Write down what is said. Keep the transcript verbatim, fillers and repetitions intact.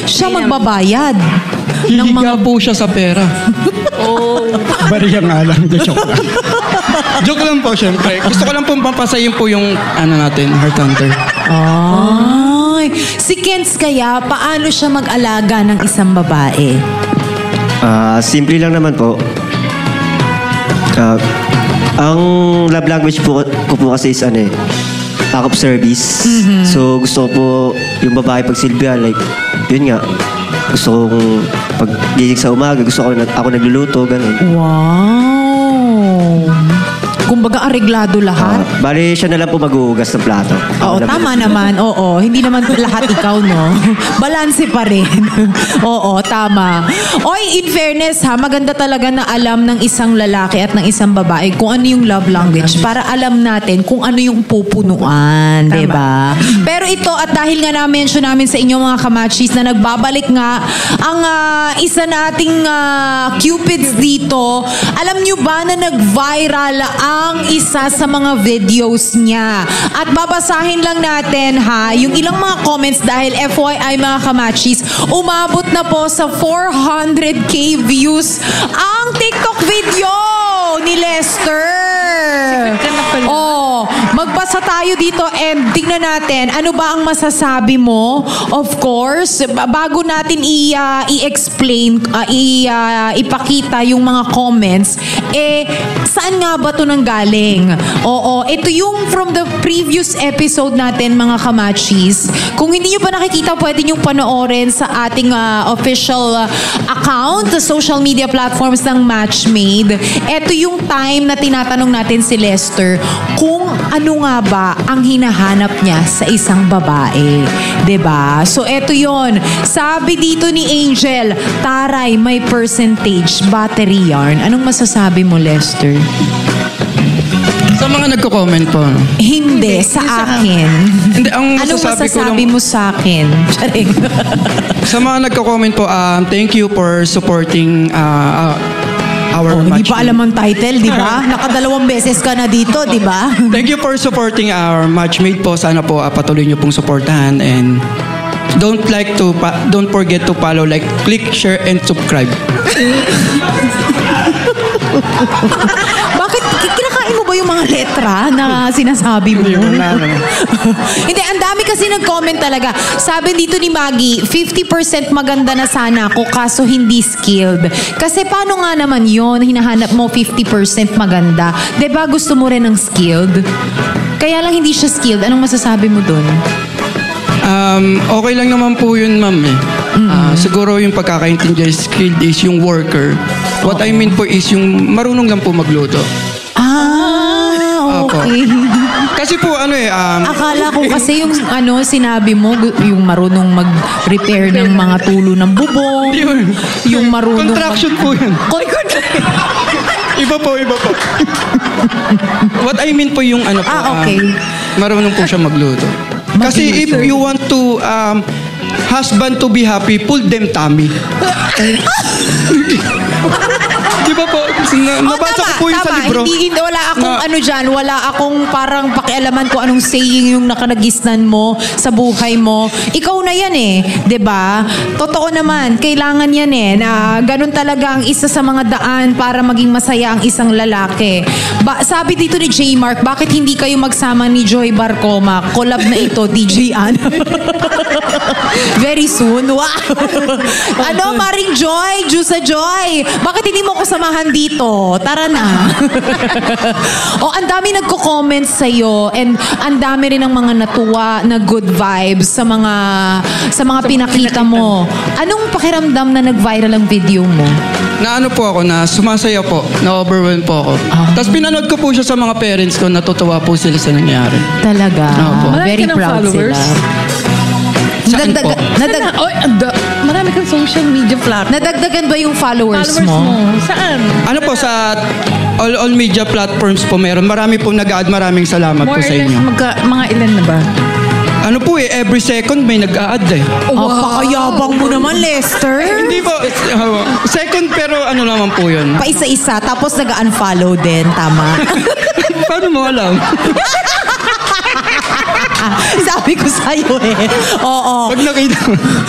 siya magbabayad ng Hihiga mga... po siya sa pera. Oh. Bariya nga lang. Joke lang. Joke lang po, syempre. Gusto ko lang po mapasayin po yung ano natin, Heart Hunter. Ay, si Kens kaya, paano siya mag-alaga ng isang babae? Ah, simple lang naman po. Ah, ang love language po, ko po kasi is ano eh, act of service. Mm-hmm. So gusto ko po yung babae pagsilbihan, like, yun nga. Gusto kong pag gising sa umaga, gusto ko nag, ako nagluluto, ganun. Wow! Kumbaga, areglado lahat. Ah, bali, siya na lang po maghuhugas ng plato. Oo, Ako tama naman. naman. Oo, hindi naman lahat ikaw, no? Balanse pa rin. Oo, tama. Oy, in fairness ha, maganda talaga na alam ng isang lalaki at ng isang babae kung ano yung love language para alam natin kung ano yung pupunuan, di ba? Pero ito, at dahil nga na-mention namin sa inyo mga kamachis na nagbabalik nga ang ah, isa nating ah, Cupids dito, alam nyo ba na nag-viral ang isa sa mga videos niya? At babasahin lang natin ha, yung ilang mga comments dahil F Y I mga kamachis, umabot na po sa four hundred k views ang TikTok video ni Lester. Oh, magbasa tayo dito and tingnan natin ano ba ang masasabi mo. Of course, bago natin i, uh, i-explain, uh, i, uh, ipakita yung mga comments, eh, saan nga ba ito nanggaling? Oo, ito yung from the previous episode natin mga kamachis. Kung hindi nyo pa nakikita, pwede nyo panoorin sa ating uh, official uh, account, sa social media platforms ng Matchmade. Ito yung time na tinatanong natin si Lester kung ano nga ba ang hinahanap niya sa isang babae. 'Di ba? So eto yon. Sabi dito ni Angel, taray, may percentage, battery yarn. Anong masasabi mo, Lester? Sa mga nagko-comment po. no? Hindi, sa akin. Hindi, ang Anong masasabi ko masasabi lang- mo sa akin? Charing. Sa mga nagko-comment po, um, thank you for supporting uh, uh, our Oh, hindi match. pa alam ang title, di ba? Nakadalawang beses ka na dito, di ba? Thank you for supporting our matchmate po. Sana po uh, patuloy niyo pong suportahan and don't like to pa- don't forget to follow, like, click, share and subscribe. Bakit? Kinakain mo ba yung mga letra na sinasabi mo? Hindi mo na, ano. Hindi, ang dami kasi nag-comment talaga. Sabi dito ni Maggie, fifty percent maganda na sana ako kaso hindi skilled. Kasi paano nga naman yon hinahanap mo fifty percent maganda? Diba gusto mo rin ng skilled? Kaya lang hindi siya skilled. Anong masasabi mo dun? Um, okay lang naman po yun, ma'am. Eh. Ah, siguro yung pagkakaintindi skilled is yung worker. What I mean po is yung marunong lang po magluto. Ah, Opo. okay. Kasi po ano eh, um, Akala ko kasi yung ano sinabi mo, gu- yung marunong mag-repair ng mga tulo ng bubong, Yun. yung marunong contraction po yun. Con- Iba po, iba po. What I mean po yung ano po, Ah, okay. um, marunong po siya magluto. Kasi if Magluto. you want to um, husband to be happy, pull them tummy. Di ba po? Na, Oh, nabasa tama, ko po yun sa tama. libro. Hindi, hindi, wala akong Na- ano dyan, wala akong parang pakialaman kung anong saying yung nakanagisnan mo sa buhay mo. Ikaw na yan eh, 'di ba? Totoo naman, kailangan yan eh, na ganun talaga ang isa sa mga daan para maging masaya ang isang lalaki. Ba, sabi dito ni J. Mark, bakit hindi kayo magsama ni Joy Barcoma? Collab na ito, D J Ann. Very soon, wow. Ano, Maring Joy, Juice Joy, bakit hindi mo ko samahan dito? Tara na. O, ang dami nagko-comment sa'yo and ang dami rin ng mga natuwa na good vibes sa mga sa mga pinakita mo. Anong pakiramdam na nag-viral ang video mo? Na ano po ako, na sumasaya po, na overwhelmed po ako. Ah. Tapos pinanood ko po siya sa mga parents ko, natutuwa po sila sa nangyari. Talaga. Opo. Very Marami ka ng proud followers? sila. Saan Nadagdag- po? nadag- Sana, oy, anda, marami kang social media platform. nadagdagan ba yung followers, Followers mo? mo? Saan? Ano po, sa all all media platforms po meron. Marami po nag-add, maraming salamat More po sa or less, inyo. magka, mga ilan na ba? Ano po eh, every second may nag-a-add eh. Oh, pakayabang mo naman, Lester. Hindi po, uh, second pero ano naman po yun. Pa isa-isa, tapos nag-unfollow din, tama. Paano mo alam? Sabi ko sa'yo eh. Oo. Pag nakita